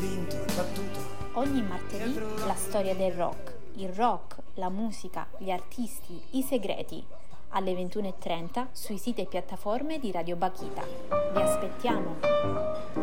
vinto e battuto. Ogni martedì la storia del rock, il rock, la musica, gli artisti, i segreti. Alle 21:30 sui siti e piattaforme di Radio Bakhita. Vi aspettiamo!